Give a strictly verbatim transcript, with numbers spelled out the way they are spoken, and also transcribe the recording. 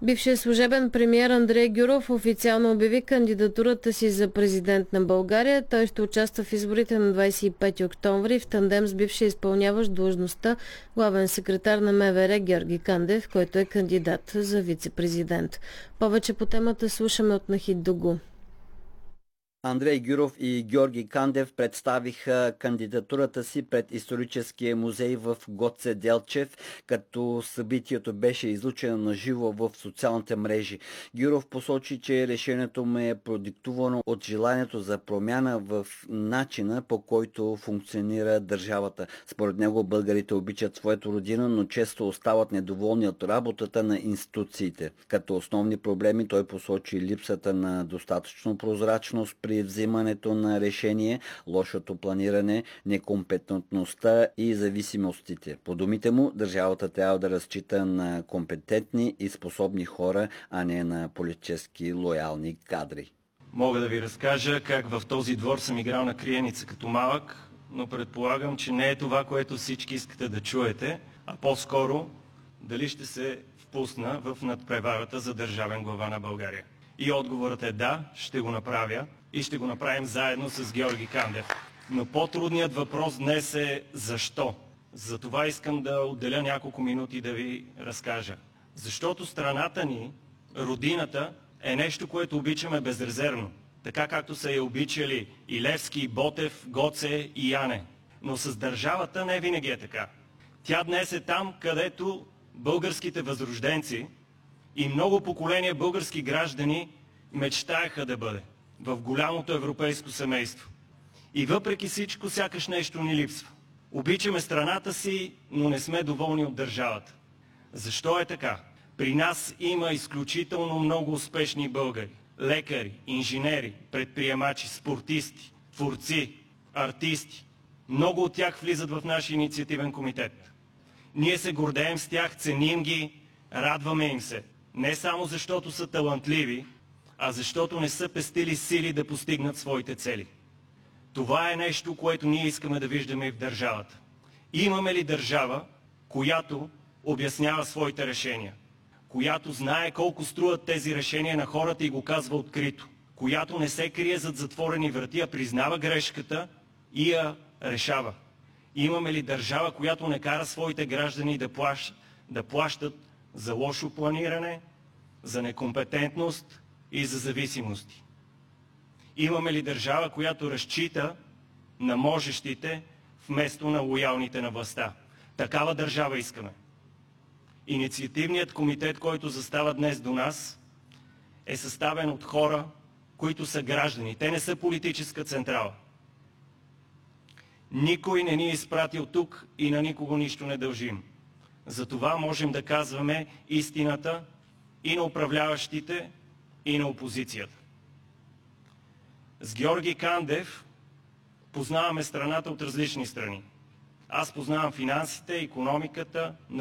Бившият служебен премиер Андрей Гюров официално обяви кандидатурата си за президент на България. Той ще участва в изборите на двадесет и пети октомври в тандем с бившия изпълняващ длъжността главен секретар на МВР Георги Кандев, който е кандидат за вице-президент. Повече по темата слушаме от Нахид Дугу. Андрей Гюров и Георги Кандев представиха кандидатурата си пред историческия музей в Гоце Делчев, като събитието беше излучено на живо в социалните мрежи. Гюров посочи, че решението му е продиктувано от желанието за промяна в начина, по който функционира държавата. Според него българите обичат своята родина, но често остават недоволни от работата на институциите. Като основни проблеми той посочи липсата на достатъчно прозрачност при взимането на решение, лошото планиране, некомпетентността и зависимостите. По думите му, държавата трябва да разчита на компетентни и способни хора, а не на политически лоялни кадри. Мога да ви разкажа как в този двор съм играл на криеница като малък, но предполагам, че не е това, което всички искате да чуете, а по-скоро дали ще се впусна в надпреварата за държавен глава на България. И отговорът е да, ще го направя и ще го направим заедно с Георги Кандев. Но по-трудният въпрос днес е защо? Затова искам да отделя няколко минути да ви разкажа. Защото страната ни, родината, е нещо, което обичаме безрезервно. Така както са я обичали и Левски, и Ботев, Гоце и Яне. Но с държавата не винаги е така. Тя днес е там, където българските възрожденци и много поколения български граждани мечтаеха да бъде. В голямото европейско семейство. И въпреки всичко, сякаш нещо ни липсва. Обичаме страната си, но не сме доволни от държавата. Защо е така? При нас има изключително много успешни българи. Лекари, инженери, предприемачи, спортисти, творци, артисти. Много от тях влизат в нашия инициативен комитет. Ние се гордеем с тях, ценим ги, радваме им се. Не само защото са талантливи, а защото не са пестили сили да постигнат своите цели. Това е нещо, което ние искаме да виждаме и в държавата. Имаме ли държава, която обяснява своите решения? Която знае колко струват тези решения на хората и го казва открито? Която не се крие зад затворени врати, а признава грешката и я решава? Имаме ли държава, която не кара своите граждани да плащат, да плащат за лошо планиране, за некомпетентност и за зависимости? Имаме ли държава, която разчита на можещите вместо на лоялните на властта? Такава държава искаме. Инициативният комитет, който застава днес до нас, е съставен от хора, които са граждани. Те не са политическа централа. Никой не ни е изпратил тук и на никого нищо не дължим. Затова можем да казваме истината и на управляващите, и на опозицията. С Георги Кандев познаваме страната от различни страни. Аз познавам финансите, икономиката,